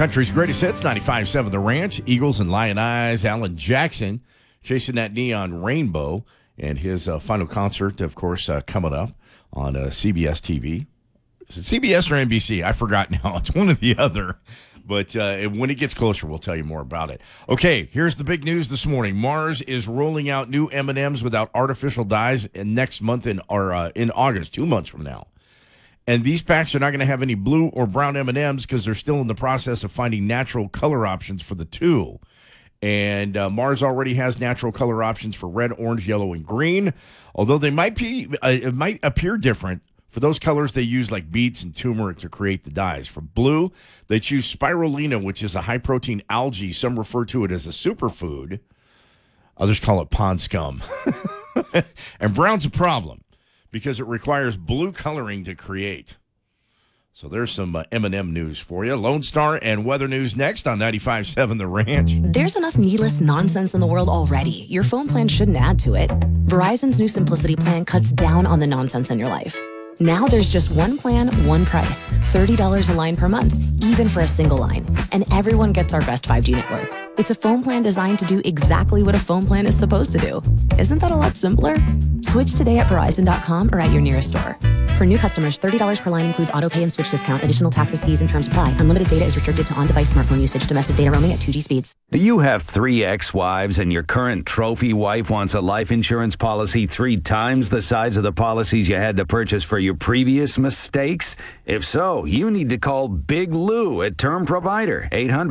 Country's greatest hits, 95.7 The Ranch, Eagles and Lion Eyes, Alan Jackson chasing that neon rainbow, and his final concert, of course, coming up on CBS TV. Is it CBS or NBC? I forgot now. It's one or the other. But when it gets closer, we'll tell you more about it. Okay, here's the big news this morning. Mars is rolling out new M&Ms without artificial dyes next month in August, 2 months from now. And these packs are not going to have any blue or brown M&Ms because they're still in the process of finding natural color options for the two. And Mars already has natural color options for red, orange, yellow, and green. Although they might appear different for those colors they use like beets and turmeric to create the dyes. For blue, they choose spirulina, which is a high-protein algae. Some refer to it as a superfood. Others call it pond scum. And brown's a problem because it requires blue coloring to create. So there's some M&M news for you. Lone Star and weather news next on 95.7 The Ranch. There's enough needless nonsense in the world already. Your phone plan shouldn't add to it. Verizon's new Simplicity plan cuts down on the nonsense in your life. Now there's just one plan, one price, $30 a line per month, even for a single line. And everyone gets our best 5G network. It's a phone plan designed to do exactly what a phone plan is supposed to do. Isn't that a lot simpler? Switch today at Verizon.com or at your nearest store. For new customers, $30 per line includes auto pay and switch discount. Additional taxes, fees, and terms apply. Unlimited data is restricted to on-device smartphone usage. Domestic data roaming at 2G speeds. Do you have 3 ex-wives and your current trophy wife wants a life insurance policy 3 times the size of the policies you had to purchase for your previous mistakes? If so, you need to call Big Lou at Term Provider,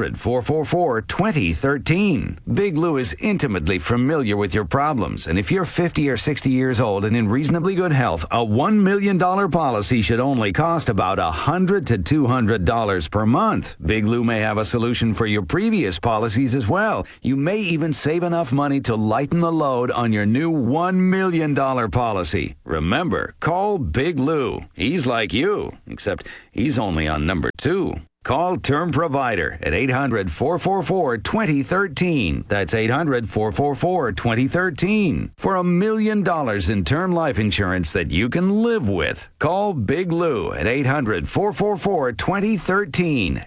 800-444-2013. Big Lou is intimately familiar with your problems, and if you're 50 or 60 years old and in reasonably good health, a $1 million policy should only cost about $100 to $200 per month. Big Lou may have a solution for your previous policies as well. You may even save enough money to lighten the load on your new $1 million policy. Remember, call Big Lou. He's like you, except he's only on number 2. Call Term Provider at 800-444-2013. That's 800-444-2013 for $1 million in term life insurance that you can live with. Call Big Lou at 800-444-2013.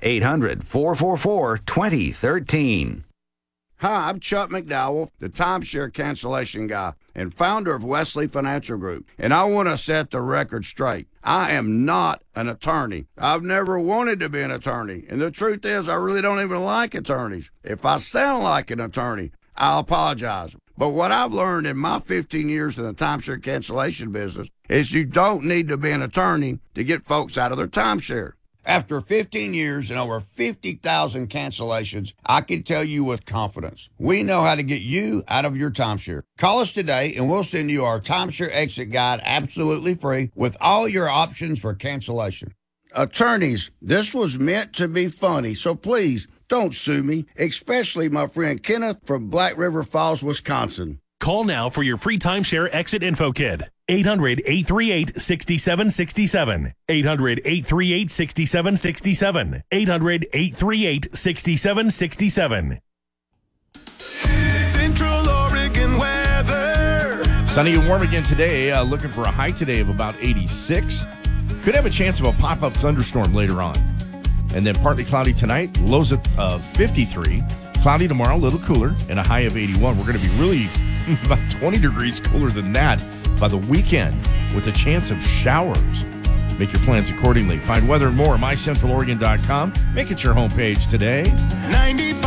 800-444-2013. Hi, I'm Chuck McDowell, the timeshare cancellation guy and founder of Wesley Financial Group, and I want to set the record straight. I am not an attorney. I've never wanted to be an attorney, and the truth is I really don't even like attorneys. If I sound like an attorney, I'll apologize. But what I've learned in my 15 years in the timeshare cancellation business is you don't need to be an attorney to get folks out of their timeshare. After 15 years and over 50,000 cancellations, I can tell you with confidence, we know how to get you out of your timeshare. Call us today and we'll send you our timeshare exit guide absolutely free with all your options for cancellation. Attorneys, this was meant to be funny, so please don't sue me, especially my friend Kenneth from Black River Falls, Wisconsin. Call now for your free timeshare exit info kit. 800-838-6767. 800-838-6767. 800-838-6767. Central Oregon weather. Sunny and warm again today. Looking for a high today of about 86. Could have a chance of a pop-up thunderstorm later on. And then partly cloudy tonight. Lows at 53. Cloudy tomorrow, a little cooler, and a high of 81. We're going to be really about 20 degrees cooler than that by the weekend with a chance of showers. Make your plans accordingly. Find weather and more at mycentraloregon.com. Make it your homepage today. 95.